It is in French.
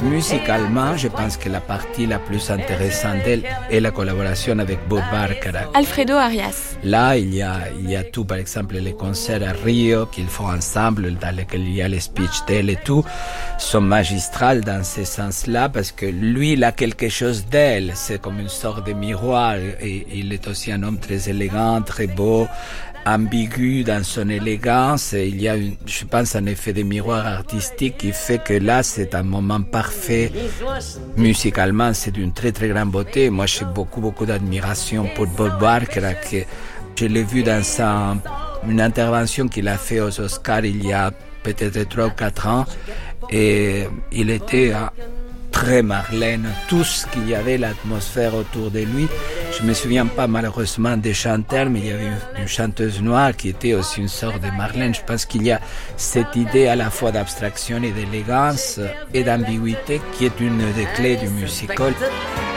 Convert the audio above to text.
musicalement, je pense que la partie la plus intéressante d'elle est la collaboration avec Bob Bacharach. Alfredo Arias. Là, il y a tout, par exemple, les concerts à Rio qu'ils font ensemble, dans lesquels il y a les speeches d'elle et tout, sont magistrales dans ce sens-là, parce que lui, il a quelque chose d'elle, c'est comme une sorte de miroir, et il est aussi un homme très élégant, très beau, ambigu dans son élégance. Et il y a, je pense, un effet de miroir artistique qui fait que là, c'est un moment parfait. Musicalement, c'est d'une très très grande beauté. Moi, j'ai beaucoup d'admiration pour Bob Bacharach. Je l'ai vu dans une intervention qu'il a fait aux Oscars il y a peut-être 3 ou 4 ans. Et il était très Marlène, tout ce qu'il y avait, l'atmosphère autour de lui. Je me souviens pas malheureusement des chanteurs, mais il y avait une chanteuse noire qui était aussi une sorte de Marlène. Je pense qu'il y a cette idée à la fois d'abstraction et d'élégance et d'ambiguïté qui est une des clés du musical.